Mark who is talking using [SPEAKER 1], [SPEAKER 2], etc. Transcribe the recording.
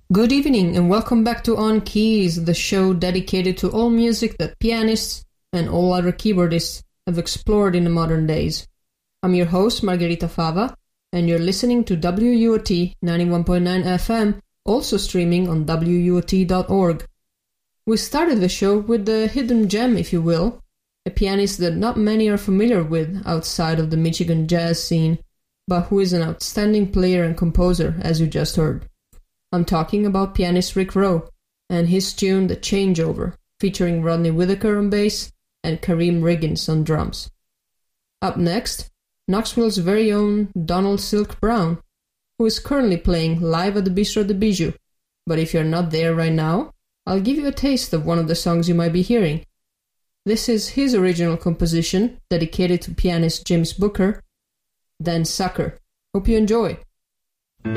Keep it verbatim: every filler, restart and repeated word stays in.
[SPEAKER 1] Good evening and welcome back to On Keys, the show dedicated to all music that pianists and all other keyboardists have explored in the modern days. I'm your host, Margherita Fava, and you're listening to W U O T ninety-one point nine F M, also streaming on W U O T dot org. We started the show with the hidden gem, if you will, a pianist that not many are familiar with outside of the Michigan jazz scene, but who is an outstanding player and composer, as you just heard. I'm talking about pianist Rick Rowe and his tune The Changeover, featuring Rodney Whitaker on bass and Kareem Riggins on drums. Up next, Knoxville's very own Donald Silk Brown, who is currently playing live at the Bistro de Bijou, but if you're not there right now, I'll give you a taste of one of the songs you might be hearing. This is his original composition, dedicated to pianist James Booker, Then Sucker. Hope you enjoy.